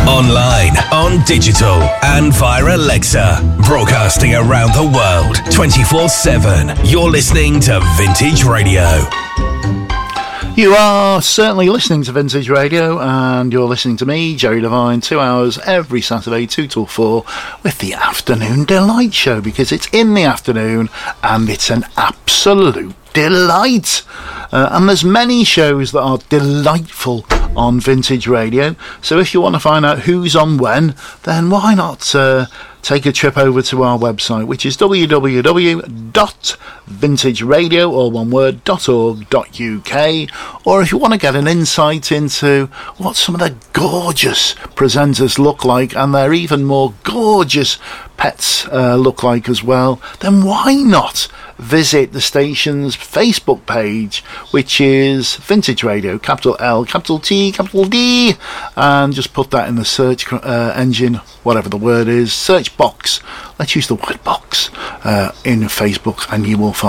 Online, on digital, and via Alexa. Broadcasting around the world, 24/7. You're listening to Vintage Radio. You are certainly listening to Vintage Radio, and you're listening to me, Jerry Devine, 2 hours every Saturday, 2 till 4, with the Afternoon Delight Show, because it's in the afternoon, and it's an absolute delight. And there's many shows that are delightful on Vintage Radio, so if you want to find out who's on when, then why not take a trip over to our website, which is www.vintageradio, all one word, .org.uk, or if you want to get an insight into what some of the gorgeous presenters look like, and their even more gorgeous pets look like as well, then why not visit the station's Facebook page, which is Vintage Radio, capital L, capital T, capital D, and just put that in the search engine, whatever the word is, search box. Let's use the word box in Facebook, and you will find